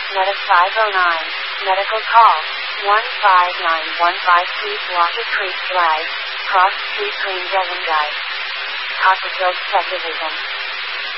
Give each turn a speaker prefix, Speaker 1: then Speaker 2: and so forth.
Speaker 1: Meta 509. Medical call. 15915 Walker Creek Drive. Cross Street, Green Devon Drive. Cotterfield Subdivision.